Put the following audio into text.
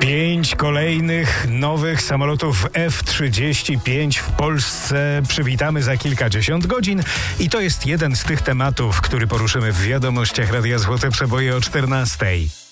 5 kolejnych nowych samolotów F-35 w Polsce przywitamy za kilkadziesiąt godzin i to jest jeden z tych tematów, który poruszymy w wiadomościach Radia Złote Przeboje o 14:00.